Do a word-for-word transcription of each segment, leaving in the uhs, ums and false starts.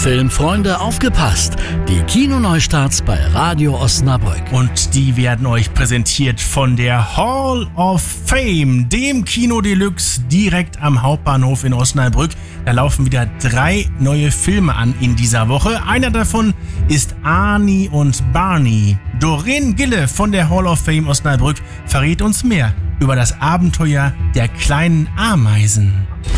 Filmfreunde, aufgepasst! Die Kinoneustarts bei Radio Osnabrück. Und die werden euch präsentiert von der Hall of Fame, dem Kino Deluxe direkt am Hauptbahnhof in Osnabrück. Da laufen wieder drei neue Filme an in dieser Woche. Einer davon ist Arnie und Barney. Doreen Gille von der Hall of Fame Osnabrück verrät uns mehr über das Abenteuer der kleinen Ameisen.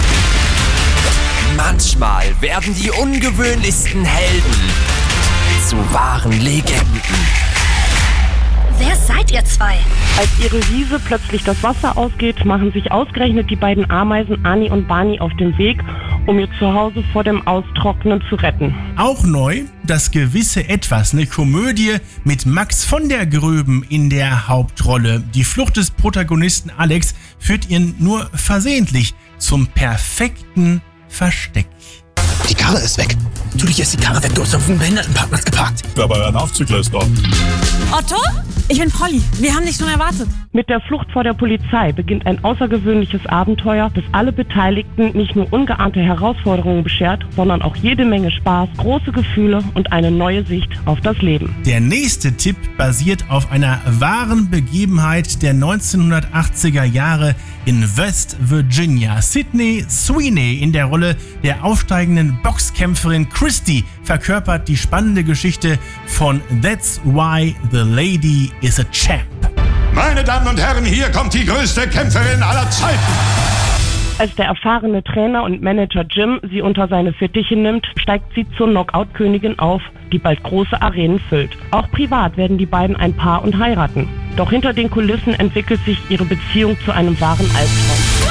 Manchmal werden die ungewöhnlichsten Helden zu wahren Legenden. Wer seid ihr zwei? Als ihre Wiese plötzlich das Wasser ausgeht, machen sich ausgerechnet die beiden Ameisen Arnie und Barney auf den Weg, um ihr Zuhause vor dem Austrocknen zu retten. Auch neu, das gewisse Etwas, eine Komödie mit Max von der Gröben in der Hauptrolle. Die Flucht des Protagonisten Alex führt ihn nur versehentlich zum perfekten Versteck. Die Karre ist weg. Natürlich ist die Karre weg. Du hast auf dem Behindertenparkplatz geparkt. Aber ein Aufzügler ist da. Otto? Ich bin Polly. Wir haben dich schon erwartet. Mit der Flucht vor der Polizei beginnt ein außergewöhnliches Abenteuer, das alle Beteiligten nicht nur ungeahnte Herausforderungen beschert, sondern auch jede Menge Spaß, große Gefühle und eine neue Sicht auf das Leben. Der nächste Tipp basiert auf einer wahren Begebenheit der neunzehnhundertachtziger Jahre in West Virginia. Sydney Sweeney in der Rolle der aufsteigenden Boxkämpferin Christy verkörpert die spannende Geschichte von That's Why the Lady is a Champ. Meine Damen und Herren, hier kommt die größte Kämpferin aller Zeiten. Als der erfahrene Trainer und Manager Jim sie unter seine Fittiche nimmt, steigt sie zur Knockout-Königin auf, die bald große Arenen füllt. Auch privat werden die beiden ein Paar und heiraten. Doch hinter den Kulissen entwickelt sich ihre Beziehung zu einem wahren Albtraum.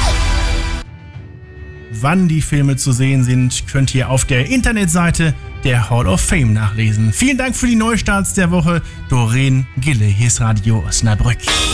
Wann die Filme zu sehen sind, könnt ihr auf der Internetseite der Hall of Fame nachlesen. Vielen Dank für die Neustarts der Woche. Doreen Gille, hier ist Radio Osnabrück.